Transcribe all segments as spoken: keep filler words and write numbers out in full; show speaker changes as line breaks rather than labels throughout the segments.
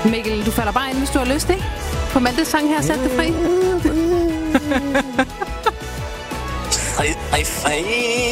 Mikkel, du falder bare ind, hvis du har lyst, ikke? På Maltes sang her, sæt det fri.
Fri, fri, fri.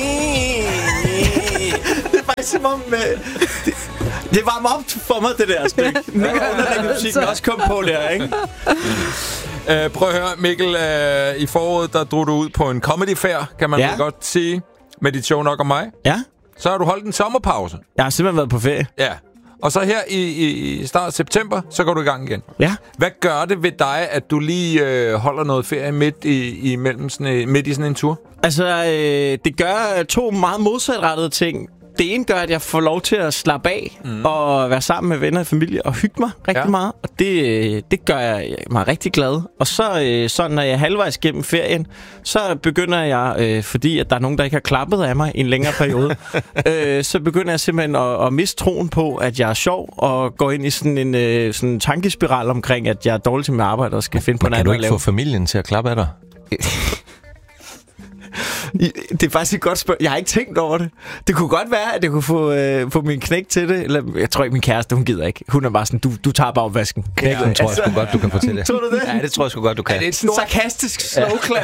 Det er faktisk som om... Øh, det, det varmer op for mig, det der stykke. Nu kan underlægge musikken også komme på der, ikke?
Uh, prøv at høre, Mikkel. Uh, I foråret, der drog du ud på en comedy fair, kan man ja. godt sige, med dit show Nok om mig.
Ja.
Så har du holdt en sommerpause.
Jeg har simpelthen været på ferie.
Ja. Og så her i, i start september, så går du i gang igen.
Ja.
Hvad gør det ved dig, at du lige øh, holder noget ferie midt i, i, mellem sådan, midt i sådan en tur?
Altså, øh, det gør to meget modsatrettede ting. Det ene gør, at jeg får lov til at slappe af mm. og være sammen med venner og familie og hygge mig rigtig ja. meget. Og det, det gør jeg mig rigtig glad. Og så, så når jeg er halvvejs gennem ferien, så begynder jeg, øh, fordi at der er nogen, der ikke har klappet af mig i en længere periode, øh, så begynder jeg simpelthen at, at miste troen på, at jeg er sjov og går ind i sådan en øh, sådan en tankespiral omkring, at jeg er dårlig til mit arbejde og skal finde på noget
andet at lave.
Kan
du ikke få familien til at klappe af dig?
Det er faktisk et godt spørgsmål. Jeg har ikke tænkt over det. Det kunne godt være, at jeg kunne få, øh, få min knæk til det. Eller, jeg tror ikke, min kæreste, hun gider ikke. Hun er bare sådan, du, du tager bare opvasken.
Ja, det tror jeg sgu godt, du kan fortælle.
Tror du det?
Ja, det tror jeg sgu godt, du kan.
Ja, det er et stort... sarkastisk slow clap.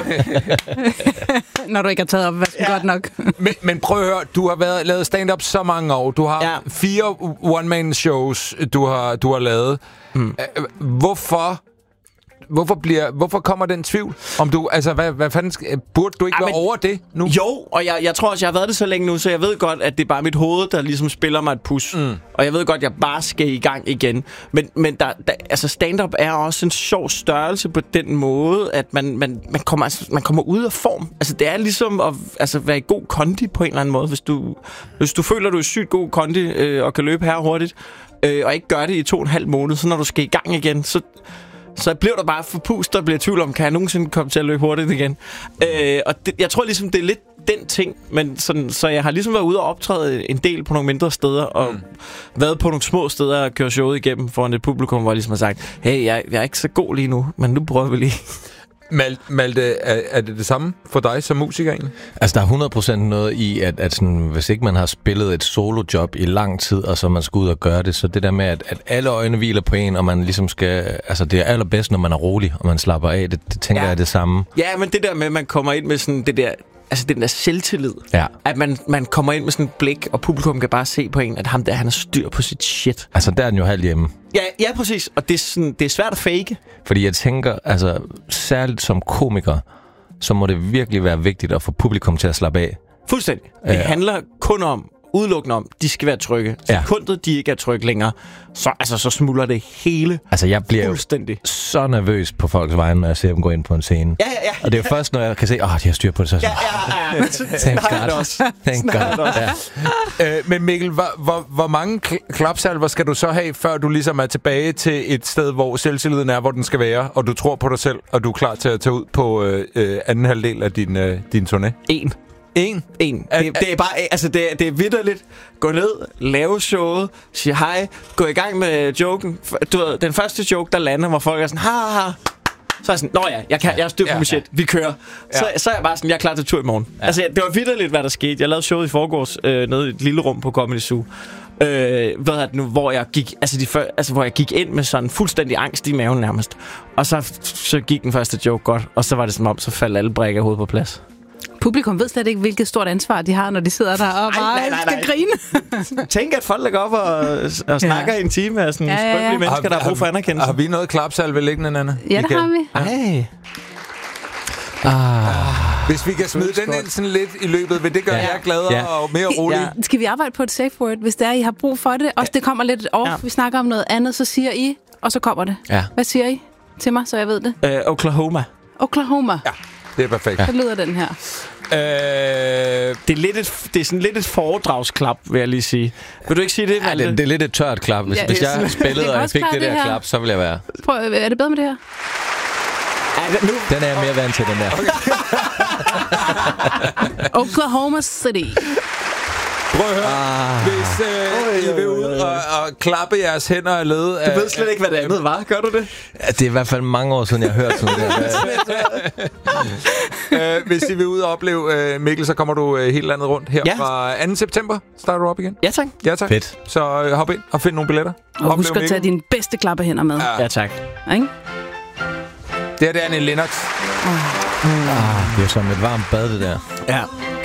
Når du ikke har taget opvasken ja. godt nok.
men, men prøv at høre, du har været, lavet stand-up så mange år. Du har ja. fire one-man-shows, du har, du har lavet. Mm. Hvorfor... Hvorfor, bliver, hvorfor kommer den tvivl? Om du, altså, hvad, hvad fanden skal, burde du ikke ja, være men, over det nu?
Jo, og jeg, jeg tror også, jeg har været det så længe nu, så jeg ved godt, at det er bare mit hoved, der ligesom spiller mig et pus. Mm. Og jeg ved godt, at jeg bare skal i gang igen. Men, men der, der, altså stand-up er også en sjov størrelse på den måde, at man, man, man, kommer, altså, man kommer ud af form. Altså, det er ligesom at altså, være i god kondi på en eller anden måde. Hvis du, hvis du føler, at du er sygt god kondi øh, og kan løbe her hurtigt, øh, og ikke gør det i to og en halv måned, så når du skal i gang igen, så... Så bliver der bare forpust, og bliver tvivl om, kan jeg nogensinde komme til at løbe hurtigt igen? Øh, og det, jeg tror ligesom, det er lidt den ting, men sådan, så jeg har ligesom været ude og optræde en del på nogle mindre steder, og mm. været på nogle små steder og køre showet igennem foran et publikum, hvor jeg ligesom har sagt, hey, jeg, jeg er ikke så god lige nu, men nu prøver vi lige.
Mal- Malte, er, er det det samme for dig som musiker egentlig?
Altså, der er hundrede procent noget i, at, at sådan, hvis ikke man har spillet et solojob i lang tid, og så man skal ud og gøre det, så det der med, at, at alle øjne hviler på en, og man ligesom skal... Altså, det er allerbedst, når man er rolig, og man slapper af. Det, det tænker ja. jeg er det samme.
Ja, men det der med, at man kommer ind med sådan det der... Altså den der selvtillid.
Ja.
At man, man kommer ind med sådan et blik, og publikum kan bare se på en, at ham der, han har styr på sit shit.
Altså, der er den jo halvt hjemme.
Ja, ja, præcis. Og det er, sådan, det er svært at fake.
Fordi jeg tænker, altså, særligt som komiker, så må det virkelig være vigtigt at få publikum til at slappe af.
Fuldstændig. Det ja. handler kun om, udelukkende om, de skal være trygge.
Ja.
Sekundet, de ikke er trygge længere, så, altså, så smuldrer det hele.
Altså, jeg bliver fuldstændig så nervøs på folks vegne, når jeg ser dem gå ind på en scene.
Ja, ja, ja.
Og det er først, når jeg kan se, åh, oh, de har styr på det, så
ja, ja, ja.
Thank God. Thank God.
Ja. Øh, men Mikkel, hvor, hvor, hvor mange kl- klapsalver skal du så have, før du ligesom er tilbage til et sted, hvor selvtilliden er, hvor den skal være, og du tror på dig selv, og du er klar til at tage ud på øh, anden halvdel af din, øh, din turné?
En.
En?
En. Det, det er bare, altså det, det er vitterligt. Gå ned, lave showet, sige hej, gå i gang med joken. Du ved, den første joke, der lander, hvor folk er sådan, ha, ha, ha. Så er jeg sådan, nå ja, jeg, kan, jeg har styr på ja, mit shit, vi kører. Ja. Så, så er jeg bare sådan, jeg er klar til tur i morgen. Ja. Altså, det var vitterligt, hvad der skete. Jeg lavede showet i forgårs, øh, nede i et lille rum på Comedy Zoo. Øh, hvad er det nu, hvor jeg gik, altså, de før, altså hvor jeg gik ind med sådan fuldstændig angst i maven nærmest. Og så, så gik den første joke godt, og så var det som om, så faldt alle brækker i hovedet på plads.
Publikum ved slet ikke, hvilket stort ansvar de har, når de sidder der og bare nej, nej, nej, skal grine.
Tænk, at folk lægger op og, og snakker ja. i en time af sådan ja, ja, ja. skrøbelige mennesker, har, der har brug for anerkendelse.
Har vi noget klapsalve liggende, Nanne?
Ja, det har vi.
Ej.
Ah. Hvis vi kan smide den ind sådan lidt i løbet, vil det gøre ja. jer gladere ja. og mere rolige?
Ja. Skal vi arbejde på et safe word, hvis det er, I har brug for det? Også det kommer lidt off, ja. vi snakker om noget andet, så siger I, og så kommer det.
Ja.
Hvad siger I til mig, så jeg ved det?
Uh, Oklahoma.
Oklahoma.
Ja, det er perfekt.
Ja. Så lyder den her.
Øh,
det, er lidt et, det er sådan lidt et foredragsklap, vil jeg lige sige. Vil du ikke sige det,
ja, det, det er lidt et tørt klap. Hvis, ja, hvis jeg spillede, og jeg fik det der det klap, så ville jeg være...
Prøv, er det bedre med det her?
Ja, nu.
Den er jeg mere vant til, den der.
Okay. Oklahoma City.
Prøv at høre. Ah. Hvis øh, oh, I vil ud og, og klappe jeres hænder og led...
Du ved slet ikke, hvad det andet var. Gør du det?
Ja, det er i hvert fald mange år siden, jeg har hørt sådan
det. øh, hvis I vil ud og opleve øh, Mikkel, så kommer du øh, helt landet rundt her ja. fra anden september. Starter du op igen?
Ja, tak.
Ja, tak.
Fedt.
Så øh, hop ind og find nogle billetter.
Og husk at tage dine bedste klappehænder med.
Ja, ja tak.
Ja, ikke?
Det her, det er Annie Lennox.
Oh. Mm. Ah, det er som et varmt bad, det der.
Ja.